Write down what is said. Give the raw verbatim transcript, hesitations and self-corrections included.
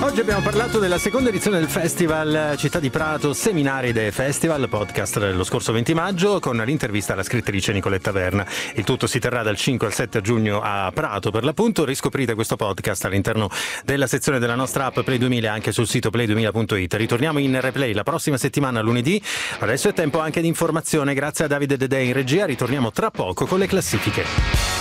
Oggi abbiamo parlato della seconda edizione del festival Città di Prato Seminaride Festival, podcast dello scorso venti maggio, con l'intervista alla scrittrice Nicoletta Verna. Il tutto si terrà dal cinque al sette giugno a Prato, per l'appunto. Riscoprite questo podcast all'interno della sezione della nostra app Play duemila, anche sul sito play duemila punto it. Ritorniamo in replay la prossima settimana, lunedì. Adesso è tempo anche di informazione, grazie a Davide Dedè in regia. Ritorniamo tra poco con le classifiche.